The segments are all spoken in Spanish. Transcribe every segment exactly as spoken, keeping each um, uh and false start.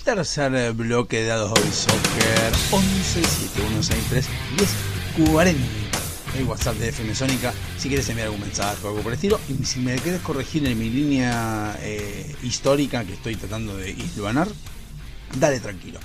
tercer bloque de Dados Hoy Soccer. Once siete uno seis tres diez cuarenta, el WhatsApp de F M Sónica, si quieres enviar algún mensaje o algo por el estilo. Y si me quieres corregir en mi línea eh, histórica que estoy tratando de hilvanar, dale tranquilo.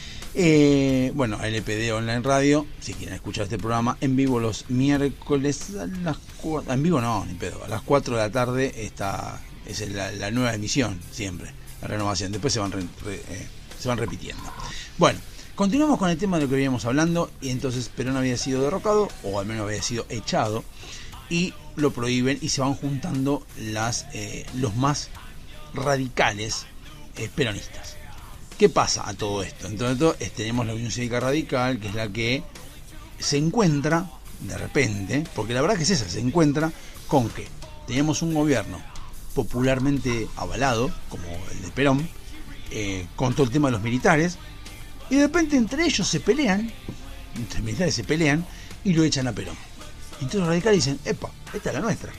Eh, bueno, L P D Online Radio, si quieren escuchar este programa en vivo los miércoles a las cuatro, en vivo no, ni pedo, a las cuatro de la tarde está, es la, la nueva emisión, siempre, la renovación, después se van, re, re, eh, se van repitiendo. Bueno, continuamos con el tema de lo que veníamos hablando, y entonces Perón había sido derrocado, o al menos había sido echado, y lo prohíben, y se van juntando las eh, los más radicales eh, peronistas. ¿Qué pasa a todo esto? Entonces tenemos la Unión Cívica Radical, que es la que se encuentra, de repente, porque la verdad que es esa, se encuentra con que teníamos un gobierno popularmente avalado, como el de Perón, eh, con todo el tema de los militares, y de repente entre ellos se pelean, entre militares se pelean, y lo echan a Perón. Entonces los radicales dicen, epa, esta es la nuestra.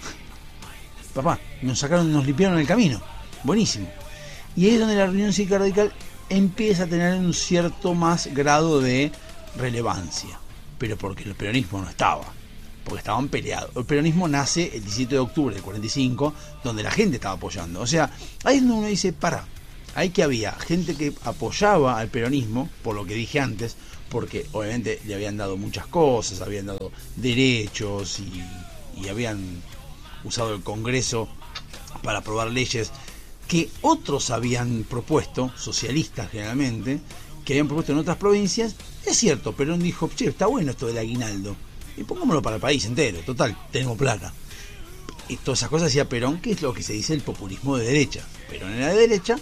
Papá, nos sacaron, nos limpiaron el camino. Buenísimo. Y ahí es donde la Unión Cívica Radical empieza a tener un cierto más grado de relevancia, pero porque el peronismo no estaba, porque estaban peleados. El peronismo nace el diecisiete de octubre del cuarenta y cinco, donde la gente estaba apoyando. O sea, ahí es donde uno dice, para, ahí que había gente que apoyaba al peronismo, por lo que dije antes, porque obviamente le habían dado muchas cosas, habían dado derechos y, y habían usado el Congreso para aprobar leyes que otros habían propuesto, socialistas generalmente, que habían propuesto en otras provincias. Es cierto, Perón dijo, che, está bueno esto del aguinaldo, y pongámoslo para el país entero, total, tenemos plata. Y todas esas cosas hacía Perón, que es lo que se dice el populismo de derecha. Perón era de derecha,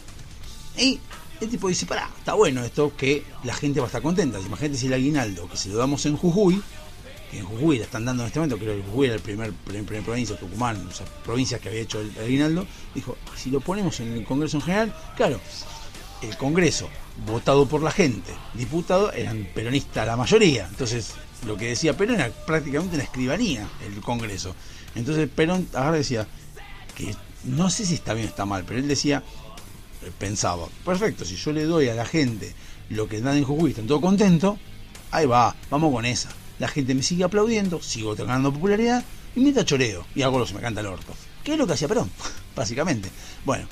y el tipo dice, pará, está bueno esto, que la gente va a estar contenta. Imagínate si el aguinaldo, que se lo damos en Jujuy, que en Jujuy la están dando en este momento, creo que Jujuy era el primer, primer, primer provincia, Tucumán, o sea, provincias que había hecho el, el aguinaldo, dijo, si lo ponemos en el Congreso en general, claro, el Congreso, votado por la gente, diputados, eran peronistas la mayoría, entonces lo que decía Perón era prácticamente una escribanía, el Congreso. Entonces Perón agarra y decía, que no sé si está bien o está mal, pero él decía, pensaba, perfecto, si yo le doy a la gente lo que dan en Jujuy, están todos contentos, ahí va, vamos con esa. La gente me sigue aplaudiendo, sigo ganando popularidad, y mientras choreo, y hago lo que se me canta el orto. ¿Qué es lo que hacía Perón? Básicamente. Bueno,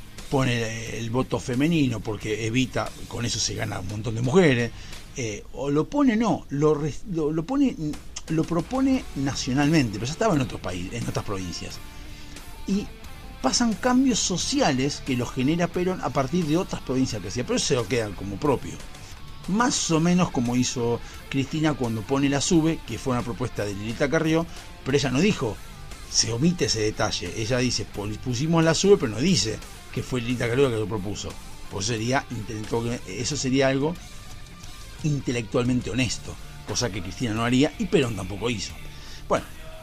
pone el voto femenino porque evita, con eso se gana un montón de mujeres, eh, o lo pone, no, lo, lo, lo pone, lo propone nacionalmente, pero ya estaba en otros países, en otras provincias. Y pasan cambios sociales que los genera Perón a partir de otras provincias que hacía, pero eso se lo quedan como propio. Más o menos como hizo Cristina cuando pone la SUBE, que fue una propuesta de Lilita Carrió, pero ella no dijo, se omite ese detalle. Ella dice, pusimos la SUBE, pero no dice que fue Lilita Carrió la que lo propuso. Pues sería, eso sería algo intelectualmente honesto, cosa que Cristina no haría y Perón tampoco hizo. Bueno,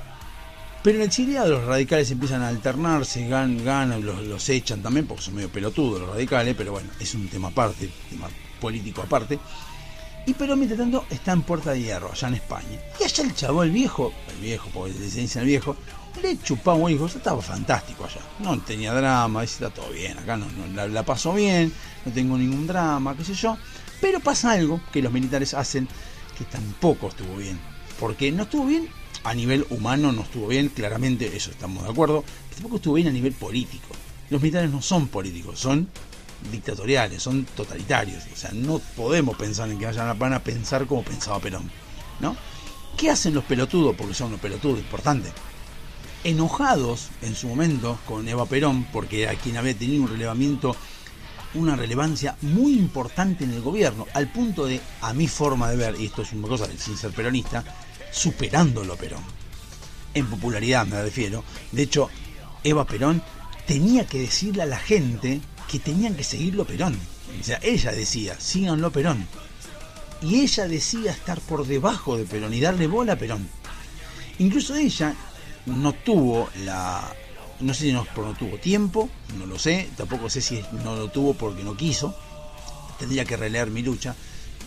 pero en el exiliado los radicales empiezan a alternarse, ganan, ganan los, los echan también, porque son medio pelotudos los radicales, pero bueno, es un tema aparte, tema político aparte. Y Perón, mientras tanto, está en Puerta de Hierro, allá en España. Y allá el chavo, el viejo, el viejo, porque le dicen el viejo, le chupaba un hijo, estaba fantástico allá. No tenía drama, dice, está todo bien, acá no, no la, la pasó bien, no tengo ningún drama, qué sé yo. Pero pasa algo que los militares hacen que tampoco estuvo bien. Porque no estuvo bien a nivel humano, no estuvo bien, claramente, eso estamos de acuerdo, pero tampoco estuvo bien a nivel político. Los militares no son políticos, son dictatoriales, son totalitarios. O sea, no podemos pensar en que vayan a pensar como pensaba Perón, ¿no? ¿Qué hacen los pelotudos? Porque son los pelotudos importantes. Enojados en su momento con Eva Perón, porque era quien había tenido un relevamiento, una relevancia muy importante en el gobierno, al punto de, a mi forma de ver, y esto es una cosa sin ser peronista, superándolo a Perón. En popularidad me refiero. De hecho, Eva Perón tenía que decirle a la gente que tenían que seguirlo Perón. O sea, ella decía, síganlo Perón. Y ella decía estar por debajo de Perón y darle bola a Perón. Incluso ella no tuvo la... No sé si no, no tuvo tiempo, no lo sé. Tampoco sé si no lo tuvo porque no quiso. Tendría que releer Mi Lucha.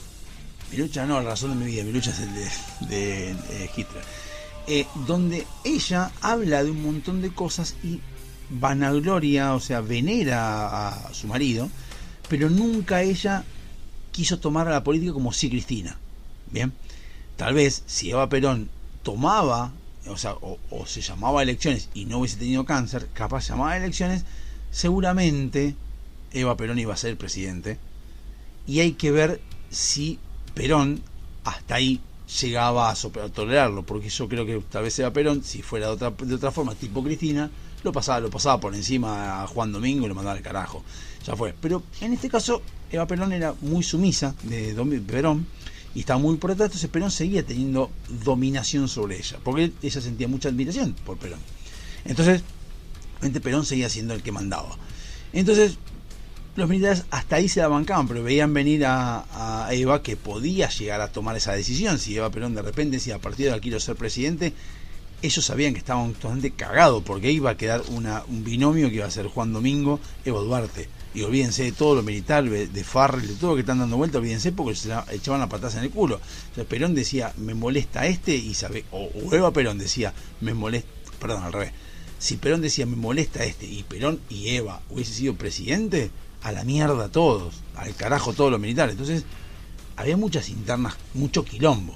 Mi Lucha no, La razón de mi vida. Mi Lucha es el de, de, de Hitler. Eh, donde ella habla de un montón de cosas y vanagloria, o sea, venera a su marido, pero nunca ella quiso tomar a la política como si Cristina. Bien, tal vez si Eva Perón tomaba, o sea, o, o se llamaba a elecciones y no hubiese tenido cáncer, capaz llamaba a elecciones, seguramente Eva Perón iba a ser presidente. Y hay que ver si Perón hasta ahí llegaba a, a tolerarlo, porque yo creo que tal vez Eva Perón, si fuera de otra, de otra forma, tipo Cristina, lo pasaba, lo pasaba por encima a Juan Domingo y lo mandaba al carajo. Ya fue. Pero en este caso, Eva Perón era muy sumisa de, de Perón y estaba muy por detrás, entonces Perón seguía teniendo dominación sobre ella, porque ella sentía mucha admiración por Perón. Entonces, Perón seguía siendo el que mandaba. Entonces, los militares hasta ahí se la bancaban, pero veían venir a, a Eva que podía llegar a tomar esa decisión. Si Eva Perón de repente decía, a partir de ahora quiero ser presidente, ellos sabían que estaban totalmente cagados, porque iba a quedar una, un binomio que iba a ser Juan Domingo, Evo Duarte. Y olvídense de todo lo militar, de Farrell, de todo lo que están dando vuelta, olvídense porque se echaban la patada en el culo. Entonces Perón decía, me molesta este, y sabe, o, o Eva Perón decía, me molesta, perdón, al revés. Si Perón decía, me molesta este, y Perón y Eva hubiese sido presidente, a la mierda todos, al carajo todos los militares. Entonces había muchas internas, mucho quilombo.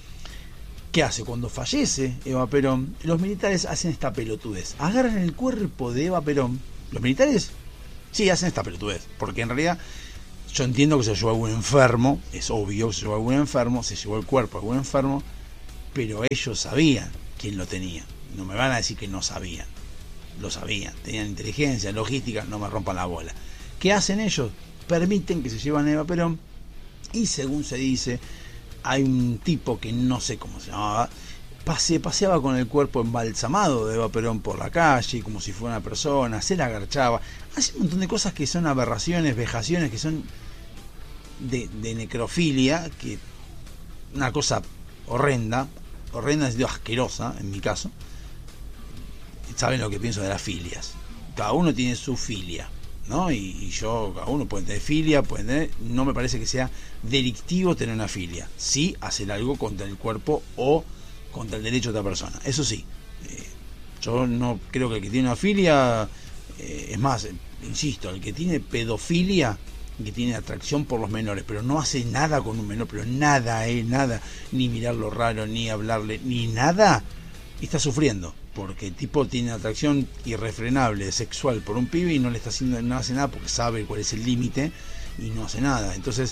¿Qué hace? Cuando fallece Eva Perón, los militares hacen esta pelotudez, agarran el cuerpo de Eva Perón. Los militares sí hacen esta pelotudez, porque en realidad yo entiendo que se llevó a algún enfermo, es obvio que se llevó a algún enfermo, se llevó el cuerpo a algún enfermo, pero ellos sabían quién lo tenía. No me van a decir que no sabían, lo sabían, tenían inteligencia, logística, no me rompan la bola. ¿Qué hacen ellos? Permiten que se llevan a Eva Perón, y según se dice, hay un tipo que no sé cómo se llamaba, pase, paseaba con el cuerpo embalsamado de Eva Perón por la calle, como si fuera una persona, se la agarchaba, hace un montón de cosas que son aberraciones, vejaciones, que son de, de necrofilia, que una cosa horrenda, horrenda, es de asquerosa en mi caso. Saben lo que pienso de las filias, cada uno tiene su filia, ¿no? Y, y yo, cada uno puede tener filia, puede tener, no me parece que sea delictivo tener una filia, sí hacer algo contra el cuerpo o contra el derecho de otra persona, eso sí. Eh, yo no creo que el que tiene una filia, eh, es más, insisto, el que tiene pedofilia, que tiene atracción por los menores, pero no hace nada con un menor, pero nada, eh, nada, ni mirarlo raro, ni hablarle, ni nada, está sufriendo, porque el tipo tiene atracción irrefrenable sexual por un pibe y no le está haciendo, no hace nada porque sabe cuál es el límite y no hace nada. Entonces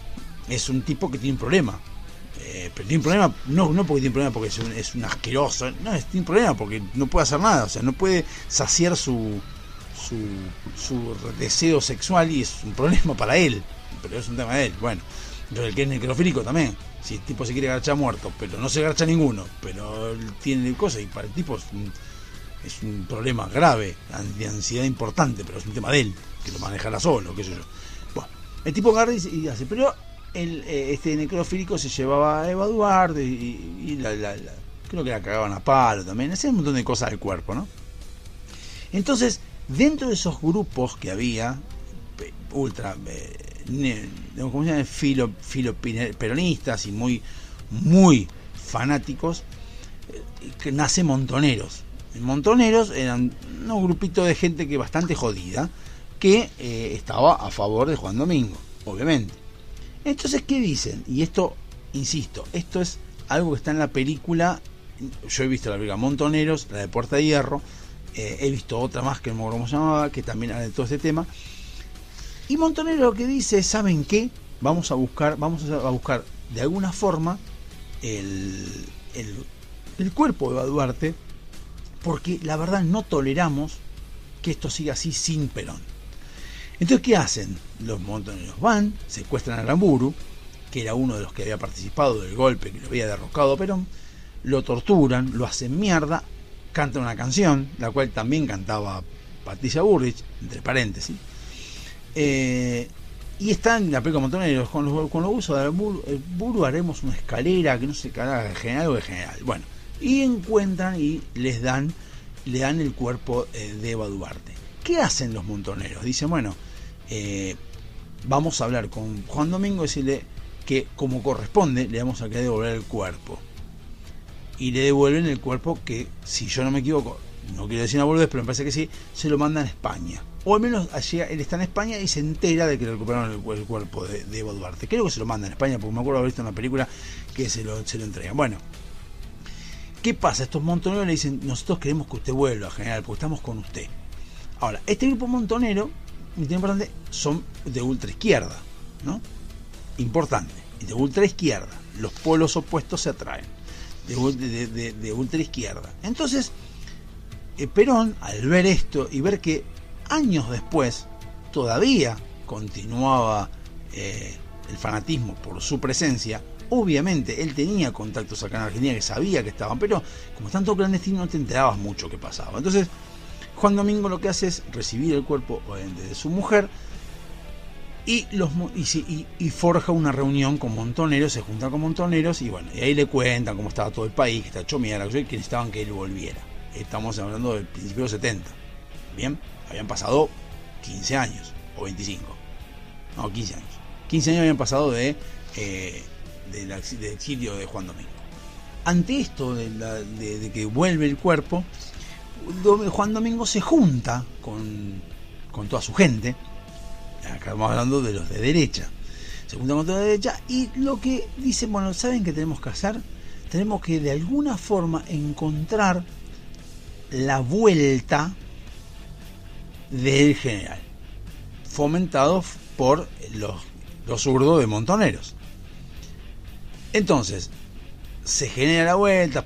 es un tipo que tiene un problema, eh, pero tiene un problema no, no porque tiene un problema porque es un, es un asqueroso, no, es, tiene un problema porque no puede hacer nada, o sea, no puede saciar su, su, su deseo sexual, y es un problema para él, pero es un tema de él. Bueno, entonces el que es necrofílico también, si el tipo se quiere garchar muerto, pero no se garcha ninguno, pero tiene cosas, y para el tipo es un, es un problema grave, de ansiedad importante, pero es un tema de él, que lo manejará solo, qué sé yo. Bueno, el tipo agarra y, y hace, pero el, este necrofílico se llevaba a Eva Duarte y, y la, la, la, creo que la cagaban a palo también, hacía un montón de cosas del cuerpo, ¿no? Entonces, dentro de esos grupos que había, ultra... Eh, como se llama, filo, filo peronistas y muy muy fanáticos, que nace Montoneros. Montoneros eran un grupito de gente que bastante jodida, que eh, estaba a favor de Juan Domingo, obviamente. Entonces, ¿qué dicen? Y esto, insisto, esto es algo que está en la película. Yo he visto la película Montoneros, la de Puerta de Hierro, eh, he visto otra más que no me acuerdo cómo se llamaba, que también habla de todo este tema. Y Montonero lo que dice, ¿saben qué? Vamos a buscar, vamos a buscar de alguna forma el, el, el cuerpo de Eva Duarte, porque la verdad no toleramos que esto siga así sin Perón. Entonces, ¿qué hacen? Los montoneros van, secuestran a Aramburu, que era uno de los que había participado del golpe que lo había derrocado a Perón, lo torturan, lo hacen mierda, cantan una canción, la cual también cantaba Patricia Bullrich, entre paréntesis. Eh, y están en la película Montoneros con los, con los usos de Buru, Buru haremos una escalera que no sé, carajo, general algo de general. Bueno, y encuentran y les dan, le dan el cuerpo eh, de Eva Duarte. ¿Qué hacen los montoneros? Dicen, bueno, eh, vamos a hablar con Juan Domingo y decirle que como corresponde le vamos a querer devolver el cuerpo. Y le devuelven el cuerpo que, si yo no me equivoco, no quiero decir una boludez, pero me parece que sí, se lo mandan a España. o al menos allí él está en España y se entera de que le recuperaron el, el cuerpo de, de Evo Duarte. Creo que se lo mandan a España, porque me acuerdo haber visto una película que se lo, se lo entregan. Bueno, ¿qué pasa? Estos montoneros le dicen, nosotros queremos que usted vuelva, general, porque estamos con usted. Ahora, este grupo montonero, muy importante, son de ultra izquierda, ¿no? Importante, de ultra izquierda. Los polos opuestos se atraen, de, de, de, de ultra izquierda. Entonces, eh, Perón, al ver esto y ver que años después todavía continuaba eh, el fanatismo por su presencia, obviamente él tenía contactos acá en Argentina que sabía que estaban, pero como están todos clandestinos no te enterabas mucho qué pasaba. Entonces Juan Domingo lo que hace es recibir el cuerpo de su mujer y, los, y, y, y forja una reunión con montoneros, se junta con montoneros y bueno, y ahí le cuentan cómo estaba todo el país, que está hecho mierda, que necesitaban que él volviera. Estamos hablando del principio de los setenta. Bien, habían pasado quince años o veinticinco, no, quince años. quince años habían pasado de, eh, de la, del exilio de Juan Domingo. Ante esto de, la, de, de que vuelve el cuerpo, Juan Domingo se junta con, con toda su gente. Acá estamos hablando de los de derecha. Se junta con toda la derecha y lo que dicen, bueno, ¿saben qué tenemos que hacer? Tenemos que de alguna forma encontrar la vuelta del general, fomentado por los, los zurdos de montoneros. Entonces se genera la vuelta,